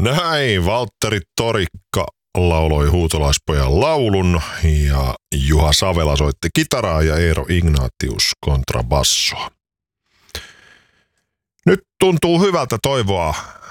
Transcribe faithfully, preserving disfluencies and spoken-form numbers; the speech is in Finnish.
Näin, Valtteri Torikka lauloi Huutolaispojan laulun ja Juha Savela soitti kitaraa ja Eero Ignatius kontrabassoa. Nyt tuntuu hyvältä toivoa